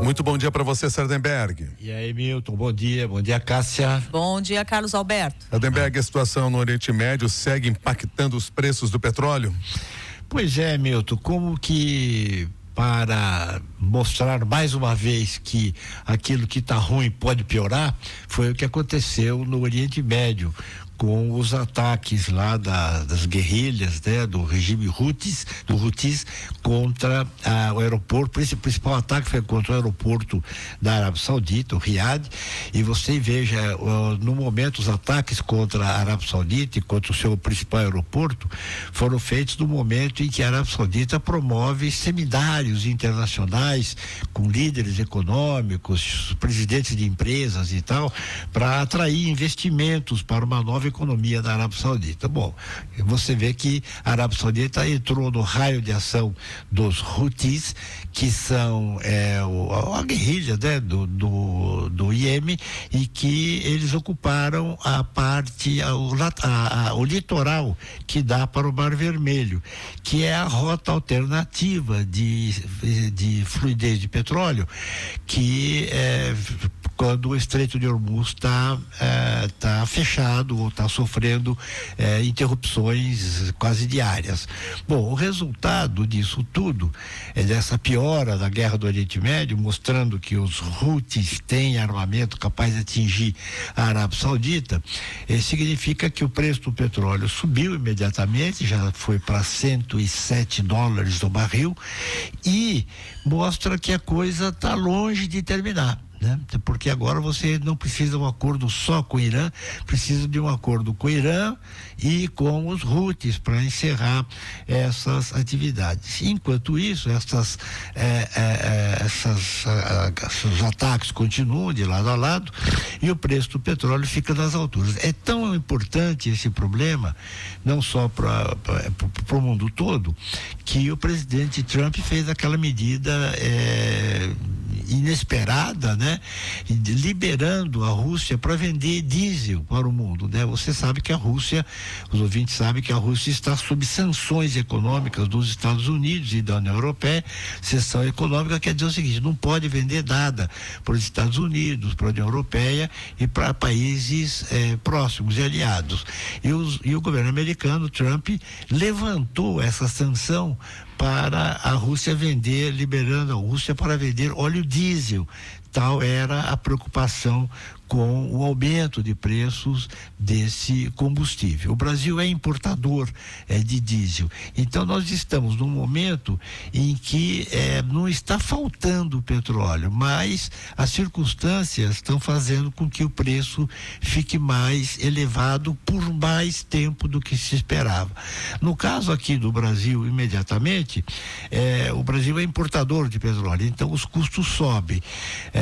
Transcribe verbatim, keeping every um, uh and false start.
Muito bom dia para você, Sardenberg. E aí, Milton, bom dia, bom dia, Cássia. Bom dia, Carlos Alberto. Sardenberg, a situação no Oriente Médio segue impactando os preços do petróleo? Pois é, Milton, como que para mostrar mais uma vez que aquilo que está ruim pode piorar, foi o que aconteceu no Oriente Médio, com os ataques lá da, das guerrilhas, né, do regime Houthis, do Houthis contra ah, o aeroporto. O principal ataque foi contra o aeroporto da Arábia Saudita, o Riad, e você veja, uh, no momento os ataques contra a Arábia Saudita e contra o seu principal aeroporto foram feitos no momento em que a Arábia Saudita promove seminários internacionais com líderes econômicos, presidentes de empresas e tal, para atrair investimentos para uma nova economia da Arábia Saudita. Bom, você vê que a Arábia Saudita entrou no raio de ação dos Houthis, que são é, o, a guerrilha, né, do, do, do Iêmen, e que eles ocuparam a parte, a, o, a, a, o litoral que dá para o Mar Vermelho, que é a rota alternativa de, de fluidez de petróleo, que é quando o Estreito de Hormuz está é, tá fechado ou está sofrendo é, interrupções quase diárias. Bom, o resultado disso tudo é dessa piora da guerra do Oriente Médio, mostrando que os Houthis têm armamento capaz de atingir a Arábia Saudita, é, significa que o preço do petróleo subiu imediatamente, já foi para cento e sete dólares do barril, e mostra que a coisa está longe de terminar. Né? Porque agora você não precisa de um acordo só com o Irã, precisa de um acordo com o Irã e com os Houthis para encerrar essas atividades. Enquanto isso, essas, é, é, essas, é, esses ataques continuam de lado a lado e o preço do petróleo fica nas alturas. É tão importante esse problema, não só para o mundo todo, que o presidente Trump fez aquela medida é, inesperada, né? Liberando a Rússia para vender diesel para o mundo, né? Você sabe que a Rússia, os ouvintes sabem que a Rússia está sob sanções econômicas dos Estados Unidos e da União Europeia. Sanção econômica quer dizer o seguinte: não pode vender nada para os Estados Unidos, para a União Europeia e para países eh, próximos e aliados. E, os, e o governo americano, Trump, levantou essa sanção para a Rússia vender, liberando a Rússia para vender óleo diesel. Tal era a preocupação com o aumento de preços desse combustível. O Brasil é importador é, de diesel, então nós estamos num momento em que é, não está faltando petróleo, mas as circunstâncias estão fazendo com que o preço fique mais elevado por mais tempo do que se esperava. No caso aqui do Brasil, imediatamente, é, o Brasil é importador de petróleo, então os custos sobem. É,